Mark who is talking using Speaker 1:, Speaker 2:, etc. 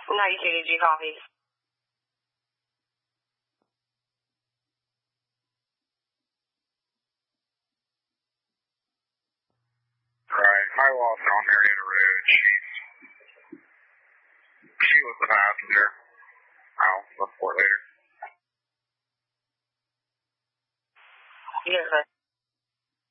Speaker 1: 92DG copy.
Speaker 2: Right, my loss on Marietta Road. She was the passenger. I'll report later.